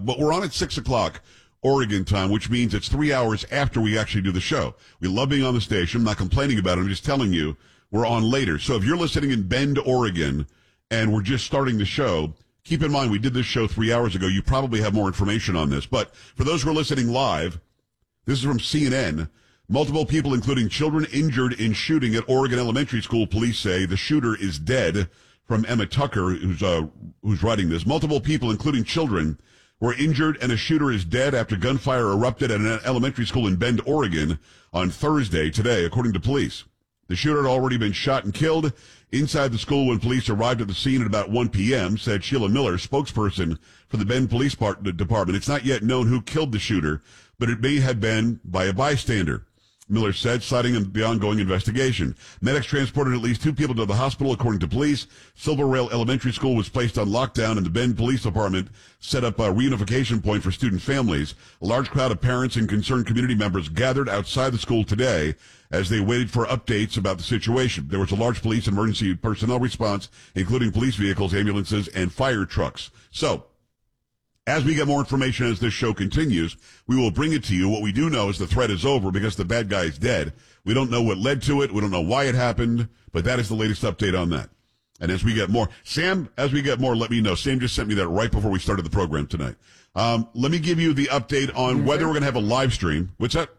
but we're on at 6 o'clock Oregon time, which means it's 3 hours after we actually do the show. We love being on the station. I'm not complaining about it. I'm just telling you we're on later. So if you're listening in Bend, Oregon, and we're just starting the show, keep in mind we did this show 3 hours ago. You probably have more information on this. But for those who are listening live, this is from CNN. Multiple people, including children, injured in shooting at Oregon Elementary School. Police say the shooter is dead. From Emma Tucker, who's writing this. Multiple people, including children, were injured, and a shooter is dead after gunfire erupted at an elementary school in Bend, Oregon on Thursday today, according to police. The shooter had already been shot and killed inside the school when police arrived at the scene at about 1 p.m., said Sheila Miller, spokesperson for the Bend Police Department. It's not yet known who killed the shooter, but it may have been by a bystander, Miller said, citing the ongoing investigation. Medics transported at least 2 people to the hospital, according to police. Silver Rail Elementary School was placed on lockdown, and the Bend Police Department set up a reunification point for student families. A large crowd of parents and concerned community members gathered outside the school today as they waited for updates about the situation. There was a large police and emergency personnel response, including police vehicles, ambulances, and fire trucks. So, as we get more information as this show continues, we will bring it to you. What we do know is the threat is over because the bad guy is dead. We don't know what led to it. We don't know why it happened, but that is the latest update on that. And as we get more, Sam, as we get more, let me know. Sam just sent me that right before we started the program tonight. Let me give you the update on whether we're going to have a live stream. What's that?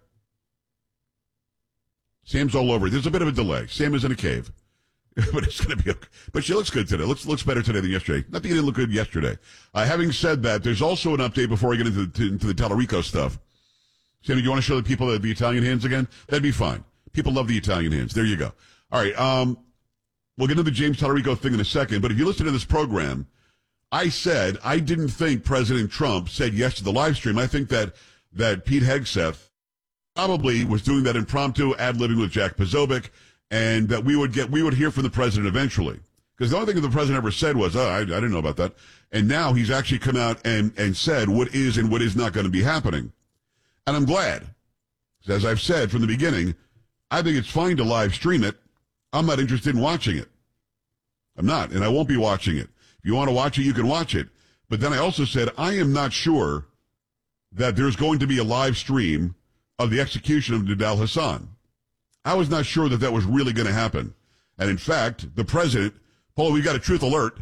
Sam's all over. There's a bit of a delay. Sam is in a cave. But it's going to be okay. But she looks good today. Looks better today than yesterday. Not that you didn't look good yesterday. Having said that, there's also an update before I get into the Tallarico stuff. Sammy, do you want to show the people the Italian hands again? That'd be fine. People love the Italian hands. There you go. All right. We'll get into the James Tallarico thing in a second. But if you listen to this program, I said I didn't think President Trump said yes to the live stream. I think that Pete Hegseth probably was doing that impromptu ad-libbing with Jack Posobiec, and that we would hear from the president eventually. Because the only thing that the president ever said was, I didn't know about that. And now he's actually come out and said what is and what is not going to be happening. And I'm glad. As I've said from the beginning, I think it's fine to live stream it. I'm not interested in watching it. I'm not, and I won't be watching it. If you want to watch it, you can watch it. But then I also said, I am not sure that there's going to be a live stream of the execution of Nidal Hasan. I was not sure that was really going to happen. And in fact, the president, Paul, we've got a truth alert.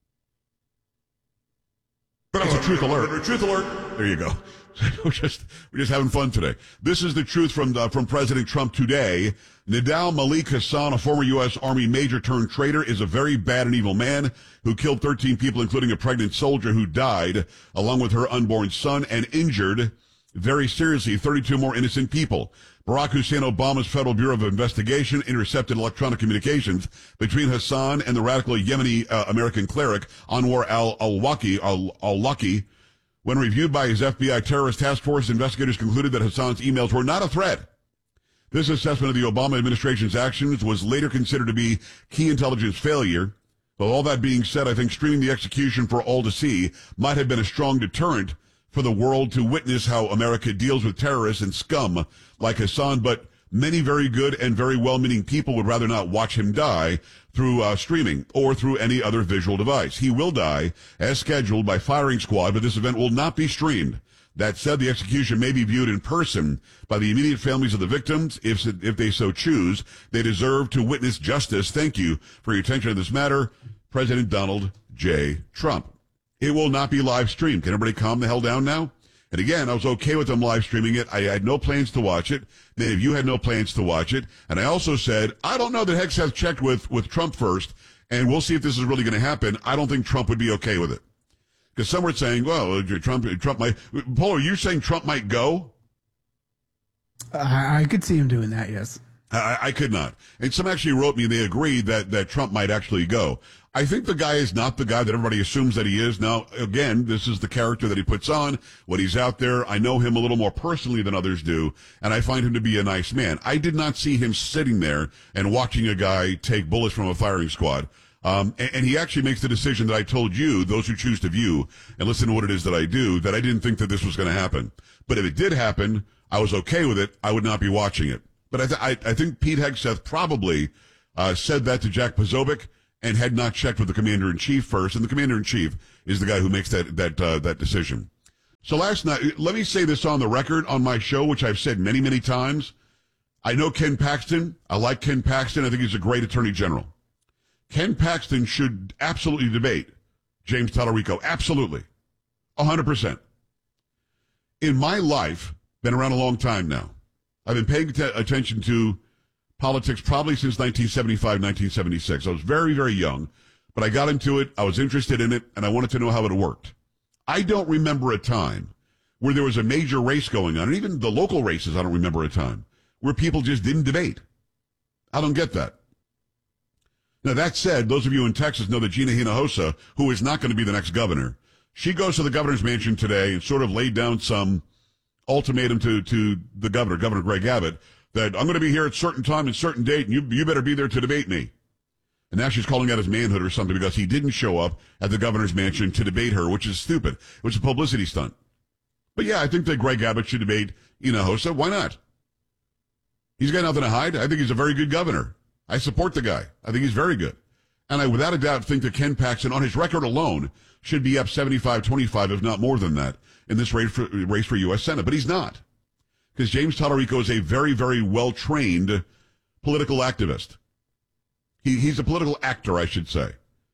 That's a truth alert. Truth alert. There you go. We're just having fun today. This is the truth from President Trump today. Nidal Malik Hasan, a former U.S. Army major turned traitor, is a very bad and evil man who killed 13 people, including a pregnant soldier who died, along with her unborn son, and injured very seriously 32 more innocent people. Barack Hussein Obama's Federal Bureau of Investigation intercepted electronic communications between Hassan and the radical Yemeni American cleric Anwar al-Awlaki. When reviewed by his FBI terrorist task force, investigators concluded that Hassan's emails were not a threat. This assessment of the Obama administration's actions was later considered to be key intelligence failure. But all that being said, I think streaming the execution for all to see might have been a strong deterrent for the world to witness how America deals with terrorists and scum like Hassan, but many very good and very well-meaning people would rather not watch him die through streaming or through any other visual device. He will die as scheduled by firing squad, but this event will not be streamed. That said, the execution may be viewed in person by the immediate families of the victims if they so choose. They deserve to witness justice. Thank you for your attention to this matter. President Donald J. Trump. It will not be live streamed. Can everybody calm the hell down now? And again, I was okay with them live streaming it. I had no plans to watch it. Many of you had no plans to watch it. And I also said, I don't know that Hegseth checked with Trump first, and we'll see if this is really going to happen. I don't think Trump would be okay with it. Because some were saying, well, Trump might. Paul, are you saying Trump might go? I could see him doing that, yes. I could not. And some actually wrote me and they agreed that Trump might actually go. I think the guy is not the guy that everybody assumes that he is. Now, again, this is the character that he puts on when he's out there. I know him a little more personally than others do, and I find him to be a nice man. I did not see him sitting there and watching a guy take bullets from a firing squad. And he actually makes the decision that I told you, those who choose to view and listen to what it is that I do, that I didn't think that this was going to happen. But if it did happen, I was okay with it. I would not be watching it. But I think Pete Hegseth probably said that to Jack Posobiec and had not checked with the commander-in-chief first. And the commander-in-chief is the guy who makes that decision. So last night, let me say this on the record on my show, which I've said many, many times. I know Ken Paxton. I like Ken Paxton. I think he's a great attorney general. Ken Paxton should absolutely debate James Tallarico. Absolutely. 100%. In my life, been around a long time now. I've been paying attention to politics probably since 1975, 1976. I was very, very young, but I got into it. I was interested in it, and I wanted to know how it worked. I don't remember a time where there was a major race going on, and even the local races, I don't remember a time where people just didn't debate. I don't get that. Now, that said, those of you in Texas know that Gina Hinojosa, who is not going to be the next governor, she goes to the governor's mansion today and sort of laid down some ultimatum to the governor, Governor Greg Abbott, that I'm going to be here at certain time and certain date, and you better be there to debate me. And now she's calling out his manhood or something because he didn't show up at the governor's mansion to debate her, which is stupid. It was a publicity stunt. But yeah, I think that Greg Abbott should debate Hinojosa. Why not? He's got nothing to hide. I think he's a very good governor. I support the guy. I think he's very good. And I, without a doubt, think that Ken Paxton, on his record alone, should be up 75-25, if not more than that, in this race for U.S. Senate. But he's not. Because James Tallarico is a very, very well-trained political activist. He's a political actor, I should say.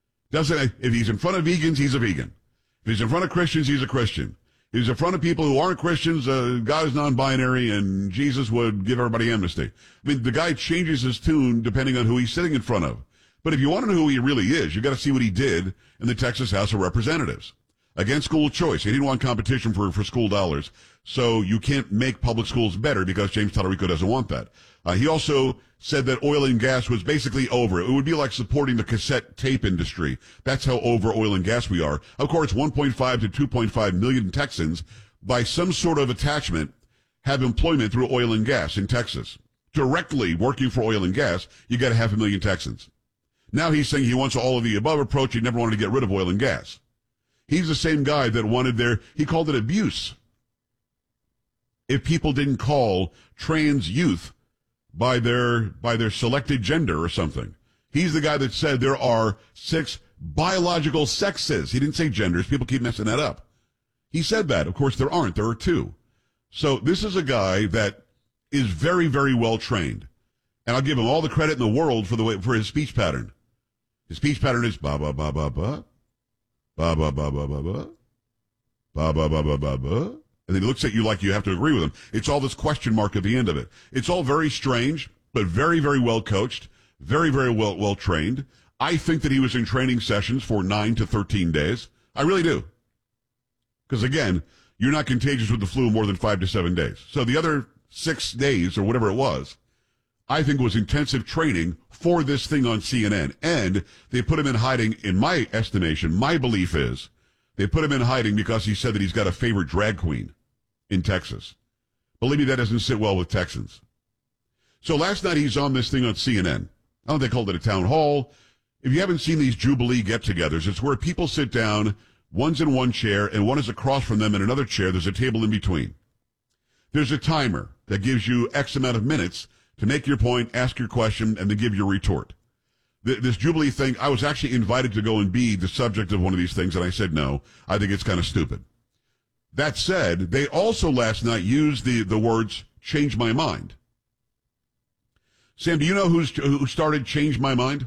If he's in front of vegans, he's a vegan. If he's in front of Christians, he's a Christian. If he's in front of people who aren't Christians, God is non-binary, and Jesus would give everybody amnesty. I mean, the guy changes his tune depending on who he's sitting in front of. But if you want to know who he really is, you've got to see what he did in the Texas House of Representatives. Against school choice. He didn't want competition for school dollars. So you can't make public schools better because James Tallarico doesn't want that. He also said that oil and gas was basically over. It would be like supporting the cassette tape industry. That's how over oil and gas we are. Of course, 1.5 to 2.5 million Texans, by some sort of attachment, have employment through oil and gas in Texas. Directly working for oil and gas, you got 500,000 Texans. Now he's saying he wants all of the above approach. He never wanted to get rid of oil and gas. He's the same guy that wanted he called it abuse. If people didn't call trans youth by their selected gender or something. He's the guy that said there are 6 biological sexes. He didn't say genders. People keep messing that up. He said that. Of course, there aren't. There are 2. So this is a guy that is very, very well trained. And I'll give him all the credit in the world for his speech pattern. His speech pattern is ba ba ba ba ba. Ba ba ba ba ba ba. Ba ba ba ba ba ba. And then he looks at you like you have to agree with him. It's all this question mark at the end of it. It's all very strange, but very, very well coached, very, very well trained. I think that he was in training sessions for 9 to 13 days. I really do. Because again, you're not contagious with the flu more than 5 to 7 days. So the other 6 days or whatever it was, I think was intensive training for this thing on CNN. And they put him in hiding, in my estimation. My belief is they put him in hiding because he said that he's got a favorite drag queen in Texas. Believe me, that doesn't sit well with Texans. So last night he's on this thing on CNN. I don't know if they called it a town hall. If you haven't seen these Jubilee get-togethers, it's where people sit down, one's in one chair, and one is across from them in another chair. There's a table in between. There's a timer that gives you X amount of minutes to make your point, ask your question, and then give your retort. This Jubilee thing, I was actually invited to go and be the subject of one of these things, and I said no. I think it's kind of stupid. That said, they also last night used the words, change my mind. Sam, do you know who started Change My Mind?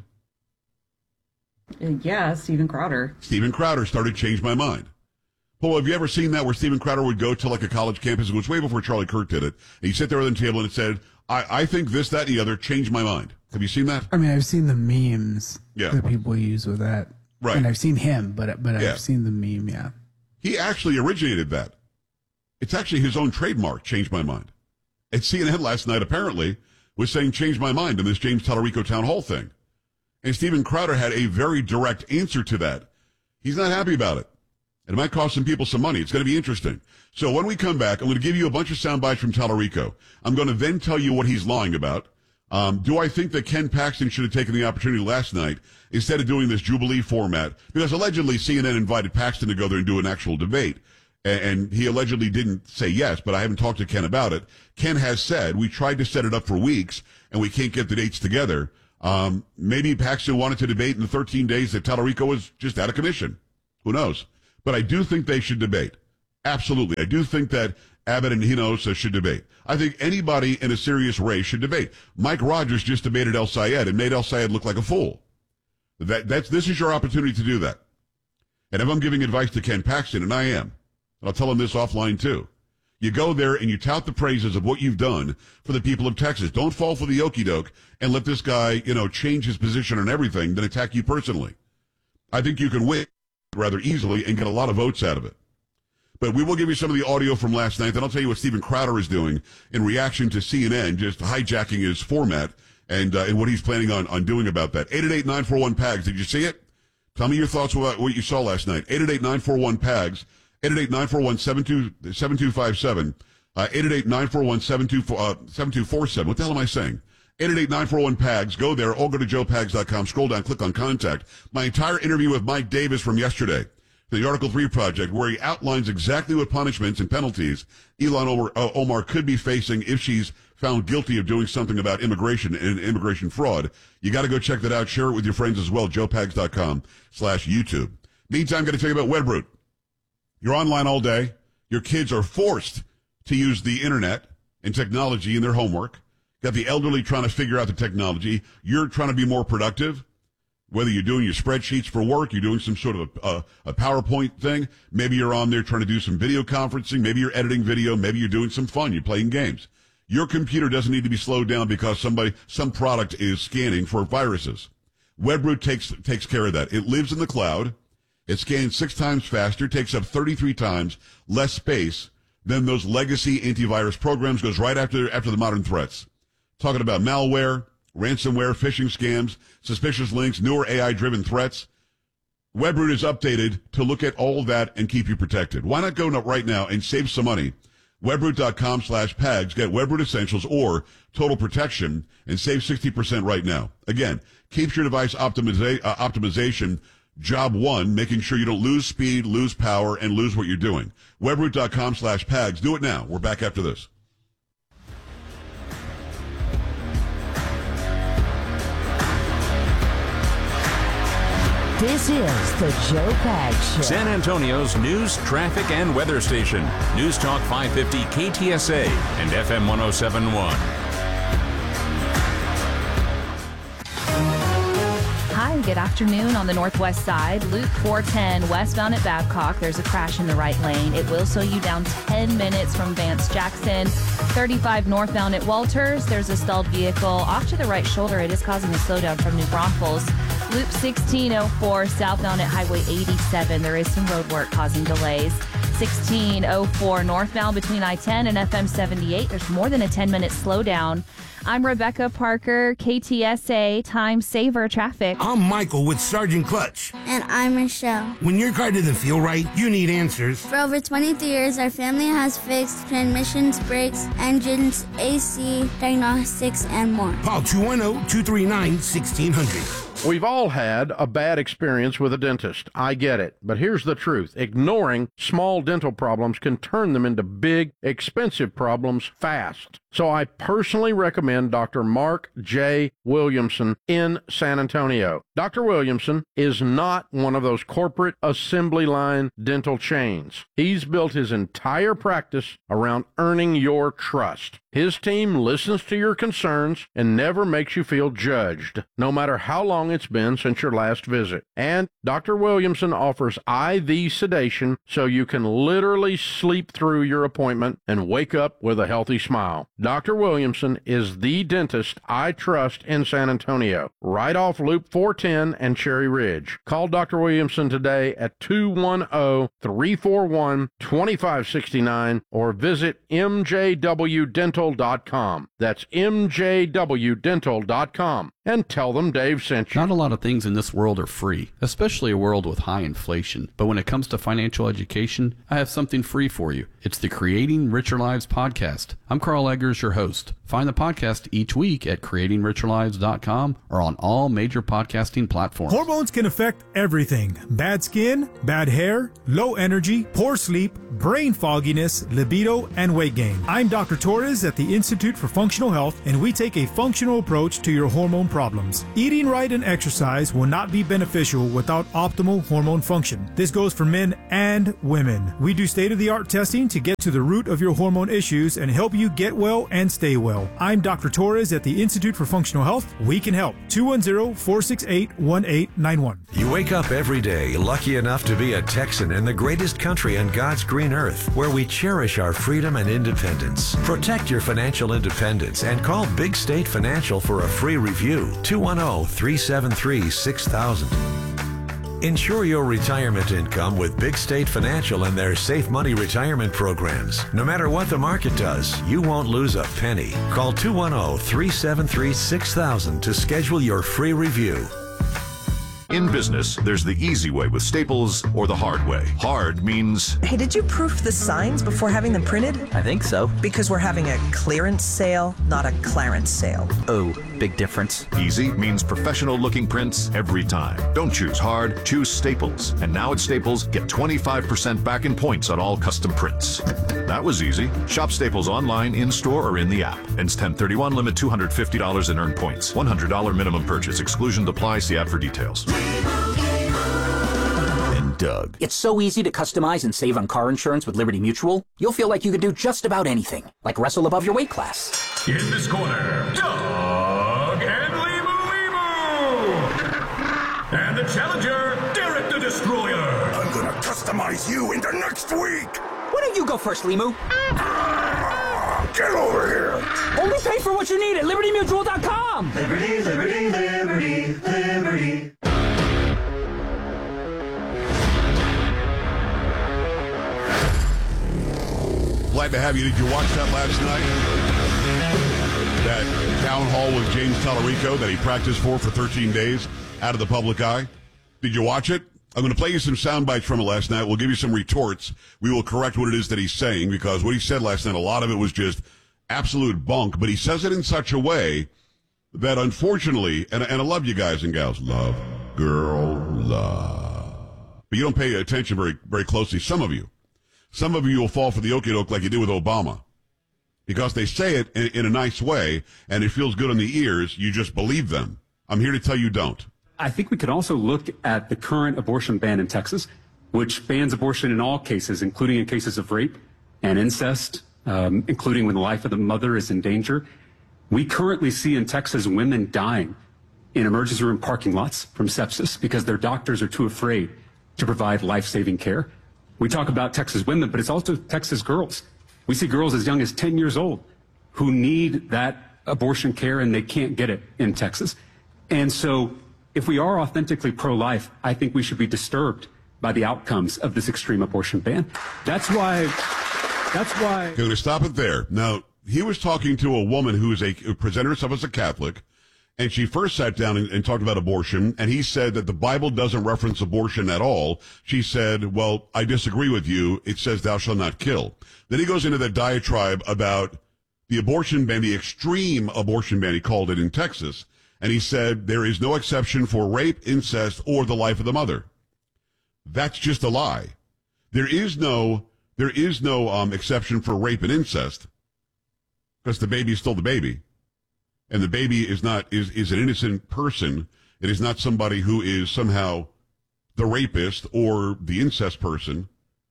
Yeah, Steven Crowder. Steven Crowder started Change My Mind. Paul, have you ever seen that where Steven Crowder would go to like a college campus? It was way before Charlie Kirk did it. And he'd sit there at the table and it said, I think this, that, and the other, change my mind. Have you seen that? I mean, I've seen the memes that people use with that. Right. And I've seen him, but I've seen the meme, yeah. He actually originated that. It's actually his own trademark, change my mind. And CNN last night apparently was saying change my mind in this James Tallarico town hall thing. And Steven Crowder had a very direct answer to that. He's not happy about it. And it might cost some people some money. It's going to be interesting. So when we come back, I'm going to give you a bunch of sound bites from Tallarico. I'm going to then tell you what he's lying about. Do I think that Ken Paxton should have taken the opportunity last night instead of doing this Jubilee format? Because allegedly CNN invited Paxton to go there and do an actual debate. And he allegedly didn't say yes, but I haven't talked to Ken about it. Ken has said, we tried to set it up for weeks, and we can't get the dates together. Maybe Paxton wanted to debate in the 13 days that Tallarico was just out of commission. Who knows? But I do think they should debate. Absolutely. I do think that Abbott and Hinojosa should debate. I think anybody in a serious race should debate. Mike Rogers just debated El Sayed and made El Sayed look like a fool. This is your opportunity to do that. And if I'm giving advice to Ken Paxton, and I am, and I'll tell him this offline too, you go there and you tout the praises of what you've done for the people of Texas. Don't fall for the okie-doke and let this guy, change his position on everything, then attack you personally. I think you can win rather easily and get a lot of votes out of it. But we will give you some of the audio from last night. Then I'll tell you what Steven Crowder is doing in reaction to CNN just hijacking his format and what he's planning on doing about that. 888-941-PAGS. Did you see it? Tell me your thoughts about what you saw last night. 888-941-PAGS. 888-941-7257. 888-941-7247. What the hell am I saying? 888-941-PAGS. Go there or go to joepags.com. Scroll down, click on contact. My entire interview with Mike Davis from yesterday, the Article 3 Project, where he outlines exactly what punishments and penalties Ilhan Omar could be facing if she's found guilty of doing something about immigration and immigration fraud. You got to go check that out. Share it with your friends as well. joepags.com/YouTube. Meantime, got to tell you about Webroot. You're online all day. Your kids are forced to use the internet and technology in their homework. Got the elderly trying to figure out the technology. You're trying to be more productive. Whether you're doing your spreadsheets for work, you're doing some sort of a PowerPoint thing. Maybe you're on there trying to do some video conferencing. Maybe you're editing video. Maybe you're doing some fun. You're playing games. Your computer doesn't need to be slowed down because some product is scanning for viruses. Webroot takes care of that. It lives in the cloud. It scans 6 times faster, takes up 33 times less space than those legacy antivirus programs, goes right after the modern threats. Talking about malware, ransomware, phishing scams, suspicious links, newer AI-driven threats. Webroot is updated to look at all of that and keep you protected. Why not go right now and save some money? Webroot.com/PAGS. Get Webroot Essentials or Total Protection and save 60% right now. Again, keeps your device optimization job one, making sure you don't lose speed, lose power, and lose what you're doing. Webroot.com/PAGS. Do it now. We're back after this. This is the Joe Pags Show. San Antonio's news, traffic, and weather station. News Talk 550 KTSA and FM 107.1. Hi, good afternoon on the northwest side. Loop 410 westbound at Babcock. There's a crash in the right lane. It will slow you down 10 minutes from Vance Jackson. 35 northbound at Walters. There's a stalled vehicle off to the right shoulder. It is causing a slowdown from New Braunfels. Loop 1604 southbound at Highway 87. There is some road work causing delays. 1604 northbound between I-10 and FM 78. There's more than a 10-minute slowdown. I'm Rebecca Parker, KTSA Time Saver Traffic. I'm Michael with Sergeant Clutch. And I'm Michelle. When your car doesn't feel right, you need answers. For over 23 years, our family has fixed transmissions, brakes, engines, AC, diagnostics, and more. Call 210-239-1600. We've all had a bad experience with a dentist. I get it. But here's the truth. Ignoring small dental problems can turn them into big, expensive problems fast. So I personally recommend Dr. Mark J. Williamson in San Antonio. Dr. Williamson is not one of those corporate assembly line dental chains. He's built his entire practice around earning your trust. His team listens to your concerns and never makes you feel judged, no matter how long it's been since your last visit. And Dr. Williamson offers IV sedation so you can literally sleep through your appointment and wake up with a healthy smile. Dr. Williamson is the dentist I trust in San Antonio, right off Loop 410 and Cherry Ridge. Call Dr. Williamson today at 210-341-2569 or visit mjwdental.com. That's mjwdental.com. And tell them Dave sent you. Not a lot of things in this world are free, especially a world with high inflation. But when it comes to financial education, I have something free for you. It's the Creating Richer Lives podcast. I'm Carl Eggers, your host. Find the podcast each week at creatingricherlives.com or on all major podcasting platforms. Hormones can affect everything. Bad skin, bad hair, low energy, poor sleep, brain fogginess, libido, and weight gain. I'm Dr. Torres at the Institute for Functional Health, and we take a functional approach to your hormone problems. Eating right and exercise will not be beneficial without optimal hormone function. This goes for men and women. We do state-of-the-art testing to get to the root of your hormone issues and help you get well and stay well. I'm Dr. Torres at the Institute for Functional Health. We can help. 210-468-1891. You wake up every day lucky enough to be a Texan in the greatest country on God's green earth, where we cherish our freedom and independence. Protect your financial independence and call Big State Financial for a free review. 210-373-6000. Ensure your retirement income with Big State Financial and their Safe Money retirement programs. No matter what the market does, you won't lose a penny. Call 210-373-6000 to schedule your free review. In business, there's the easy way with Staples or the hard way. Hard means... Hey, did you proof the signs before having them printed? I think so. Because we're having a clearance sale, not a clarence sale. Oh, big difference. Easy means professional-looking prints every time. Don't choose hard, choose Staples. And now at Staples, get 25% back in points on all custom prints. That was easy. Shop Staples online, in-store, or in the app. Ends 10/31, limit $250 in earned points. $100 minimum purchase. Exclusion applies. See ad for details. And Doug. It's so easy to customize and save on car insurance with Liberty Mutual. You'll feel like you could do just about anything, like wrestle above your weight class. In this corner, Doug and Limu. And the challenger, Derek the Destroyer. I'm gonna customize you into next week. Why don't you go first, Limu? Get over here. Only pay for what you need at LibertyMutual.com. Liberty, liberty, liberty, liberty. Glad to have you. Did you watch that last night? That town hall with James Tallarico that he practiced for 13 days out of the public eye? Did you watch it? I'm going to play you some sound bites from it last night. We'll give you some retorts. We will correct what it is that he's saying, because what he said last night, a lot of it was just absolute bunk, but he says it in such a way that unfortunately, and I love you guys and gals, love, girl, love, but you don't pay attention very, very closely. Some of you will fall for the okie-doke like you did with Obama, because they say it in a nice way and it feels good on the ears. You just believe them. I'm here to tell you don't. I think we could also look at the current abortion ban in Texas, which bans abortion in all cases, including in cases of rape and incest, including when the life of the mother is in danger. We currently see in Texas women dying in emergency room parking lots from sepsis because their doctors are too afraid to provide life-saving care. We talk about Texas women, but it's also Texas girls. We see girls as young as 10 years old who need that abortion care and they can't get it in Texas. And so if we are authentically pro-life, I think we should be disturbed by the outcomes of this extreme abortion ban. That's why. I'm going to stop it there. Now, he was talking to a woman who presented herself as a Catholic, and she first sat down and talked about abortion, and he said that the Bible doesn't reference abortion at all. She said, well, I disagree with you. It says thou shalt not kill. Then he goes into that diatribe about the abortion ban, the extreme abortion ban, he called it, in Texas. And he said there is no exception for rape, incest, or the life of the mother. That's just a lie. There is no exception for rape and incest, because the baby is still the baby. And the baby is an innocent person. It is not somebody who is somehow the rapist or the incest person.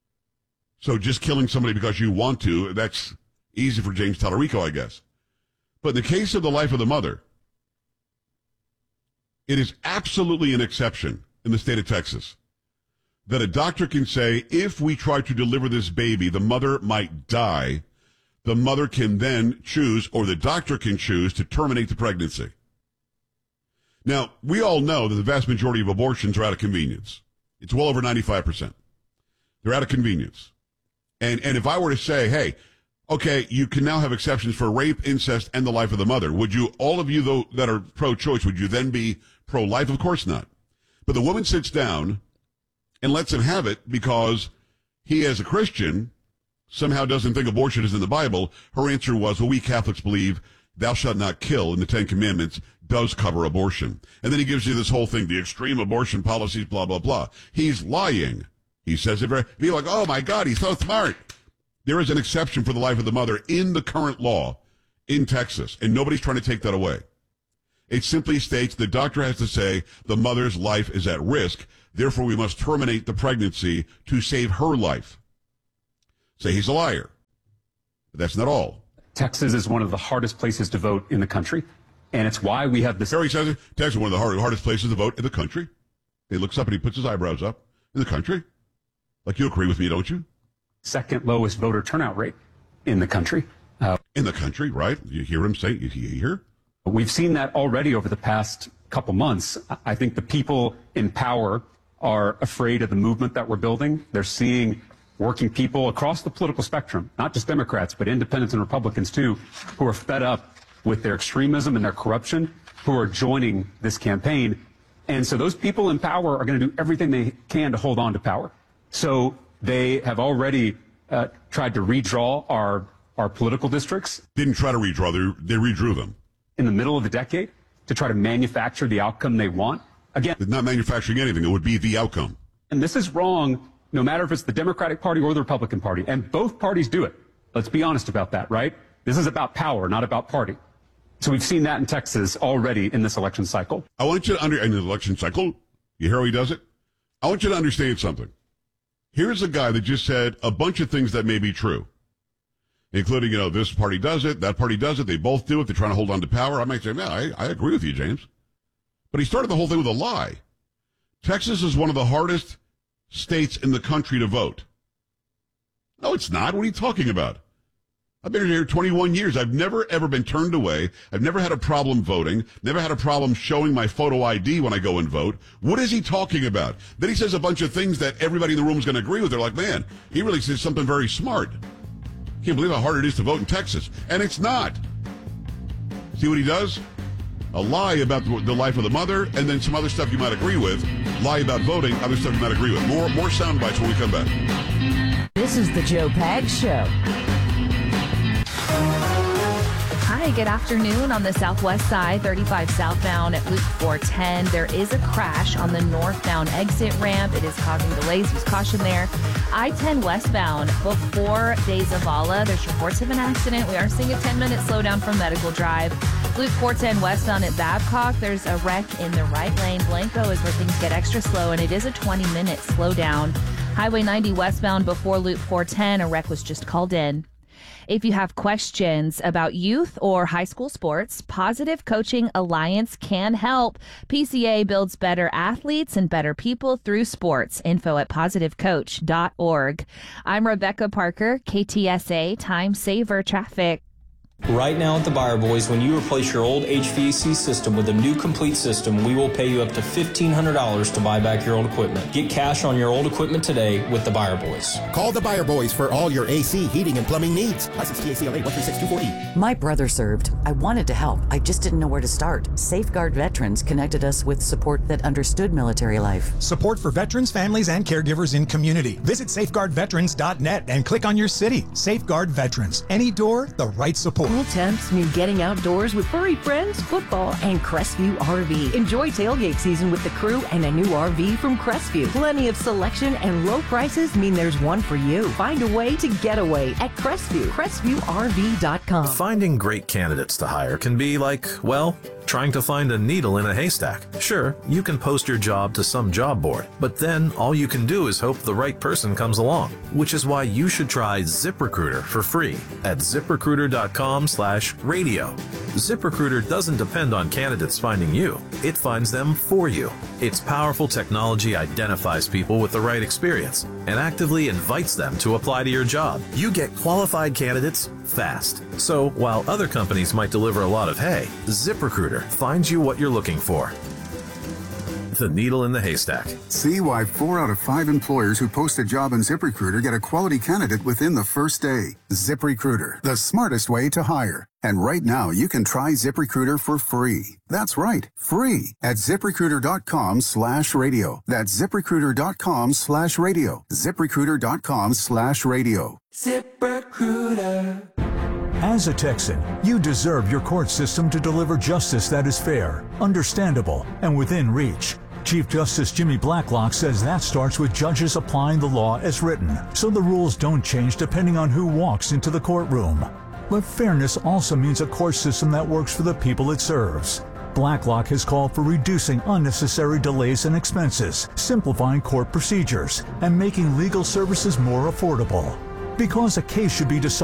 So just killing somebody because you want to, that's easy for James Tallarico, I guess. But in the case of the life of the mother, it is absolutely an exception in the state of Texas that a doctor can say, if we try to deliver this baby, the mother might die. The mother can then choose, or the doctor can choose, to terminate the pregnancy. Now, we all know that the vast majority of abortions are out of convenience. It's well over 95%. They're out of convenience. And if I were to say, hey, okay, you can now have exceptions for rape, incest, and the life of the mother, would you, all of you though that are pro-choice, would you then be pro-life? Of course not. But the woman sits down and lets him have it because he, as a Christian, somehow doesn't think abortion is in the Bible. Her answer was, well, we Catholics believe thou shalt not kill in the Ten Commandments does cover abortion. And then he gives you this whole thing, the extreme abortion policies, blah, blah, blah. He's lying. He says it very, be like, oh my God, he's so smart. There is an exception for the life of the mother in the current law in Texas, and nobody's trying to take that away. It simply states the doctor has to say the mother's life is at risk. Therefore, we must terminate the pregnancy to save her life. Say he's a liar. But that's not all. Texas is one of the hardest places to vote in the country. And it's why we have this. Harry says it. Texas is one of the hardest places to vote in the country. He looks up and he puts his eyebrows up. In the country? Like, you agree with me, don't you? Second lowest voter turnout rate in the country. In the country, right? You hear him say, you hear? We've seen that already over the past couple months. I think the people in power are afraid of the movement that we're building. They're seeing working people across the political spectrum, not just Democrats, but independents and Republicans too, who are fed up with their extremism and their corruption, who are joining this campaign. And so those people in power are going to do everything they can to hold on to power. So they have already tried to redraw our political districts. Didn't try to redraw, they redrew them. In the middle of the decade to try to manufacture the outcome they want. Again, they're not manufacturing anything. It would be the outcome. And this is wrong, no matter if it's the Democratic Party or the Republican Party. And both parties do it. Let's be honest about that, right? This is about power, not about party. So we've seen that in Texas already in this election cycle. I want you to in the election cycle, you hear how he does it? I want you to understand something. Here's a guy that just said a bunch of things that may be true, including, this party does it, that party does it, they both do it, they're trying to hold on to power. I might say, yeah, I agree with you, James. But he started the whole thing with a lie. Texas is one of the hardest states in the country to vote. No, it's not. What are you talking about? I've been here 21 years. I've never, ever been turned away. I've never had a problem voting. Never had a problem showing my photo ID when I go and vote. What is he talking about? Then he says a bunch of things that everybody in the room is going to agree with. They're like, man, he really says something very smart. Can't believe how hard it is to vote in Texas. And it's not. See what he does? A lie about the life of the mother, and then some other stuff you might agree with. Lie about voting, other stuff you might agree with. More sound bites when we come back. This is the Joe Pags Show. Hi, good afternoon. On the southwest side, 35 southbound at Loop 410. There is a crash on the northbound exit ramp. It is causing delays. Use caution there. I-10 westbound before De Zavala. There's reports of an accident. We are seeing a 10-minute slowdown from Medical Drive. Loop 410 westbound at Babcock. There's a wreck in the right lane. Blanco is where things get extra slow, and it is a 20-minute slowdown. Highway 90 westbound before Loop 410. A wreck was just called in. If you have questions about youth or high school sports, Positive Coaching Alliance can help. PCA builds better athletes and better people through sports. Info at positivecoach.org. I'm Rebecca Parker, KTSA Time Saver Traffic. Right now at the Buyer Boys, when you replace your old HVAC system with a new complete system, we will pay you up to $1,500 to buy back your old equipment. Get cash on your old equipment today with the Buyer Boys. Call the Buyer Boys for all your AC, heating, and plumbing needs. License TACLA 136240. My brother served. I wanted to help. I just didn't know where to start. Safeguard Veterans connected us with support that understood military life. Support for veterans, families, and caregivers in community. Visit safeguardveterans.net and click on your city. Safeguard Veterans. Any door, the right support. Cool temps mean getting outdoors with furry friends, football, and Crestview RV. Enjoy tailgate season with the crew and a new RV from Crestview. Plenty of selection and low prices mean there's one for you. Find a way to get away at Crestview. CrestviewRV.com. Finding great candidates to hire can be like, well, trying to find a needle in a haystack. Sure, you can post your job to some job board, but then all you can do is hope the right person comes along, which is why you should try ZipRecruiter for free at ZipRecruiter.com/radio. ZipRecruiter doesn't depend on candidates finding you. It finds them for you. Its powerful technology identifies people with the right experience and actively invites them to apply to your job. You get qualified candidates fast. So while other companies might deliver a lot of hay, ZipRecruiter finds you what you're looking for. The needle in the haystack. See why 4 out of 5 employers who post a job on ZipRecruiter get a quality candidate within the first day. ZipRecruiter, the smartest way to hire. And right now, you can try ZipRecruiter for free. That's right, free at ZipRecruiter.com/radio. That's ZipRecruiter.com/radio. ZipRecruiter.com/radio. ZipRecruiter. As a Texan, you deserve your court system to deliver justice that is fair, understandable, and within reach. Chief Justice Jimmy Blacklock says that starts with judges applying the law as written, so the rules don't change depending on who walks into the courtroom. But fairness also means a court system that works for the people it serves. BlackLock has called for reducing unnecessary delays and expenses, simplifying court procedures, and making legal services more affordable. Because a case should be decided